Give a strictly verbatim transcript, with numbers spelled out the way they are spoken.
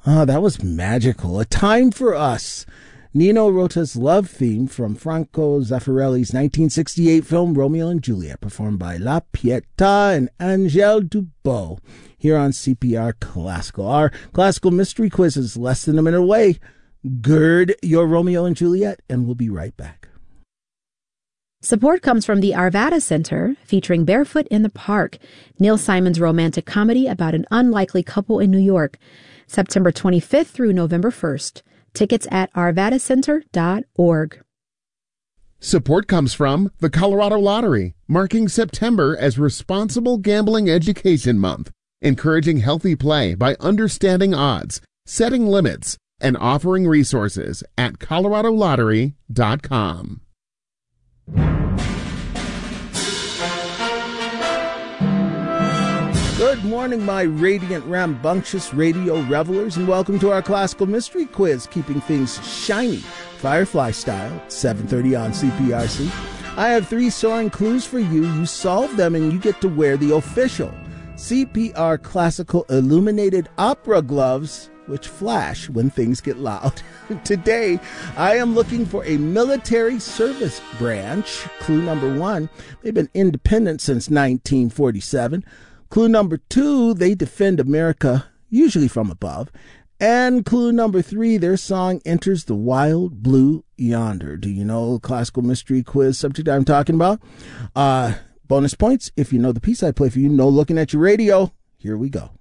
Oh, that was magical. A Time for Us. Nino Rota's love theme from Franco Zeffirelli's nineteen sixty-eight film Romeo and Juliet, performed by La Pietà and Angèle Dubot, here on C P R Classical. Our classical mystery quiz is less than a minute away. Gird your Romeo and Juliet, and we'll be right back. Support comes from the Arvada Center, featuring Barefoot in the Park, Neil Simon's romantic comedy about an unlikely couple in New York, September twenty-fifth through November first. Tickets at arvada center dot org. Support comes from the Colorado Lottery, marking September as Responsible Gambling Education Month, encouraging healthy play by understanding odds, setting limits, and offering resources at colorado lottery dot com. Good morning, my radiant, rambunctious radio revelers, and welcome to our classical mystery quiz, keeping things shiny, Firefly style, seven thirty on C P R C. I have three soaring clues for you. You solve them, and you get to wear the official C P R Classical Illuminated Opera gloves, which flash when things get loud. Today, I am looking for a military service branch. Clue number one, they've been independent since nineteen forty-seven. Clue number two, they defend America, usually from above. And clue number three, their song enters the wild blue yonder. Do you know the classical mystery quiz subject I'm talking about? Uh, bonus points if you know the piece I play for you. No looking at your radio. Here we go.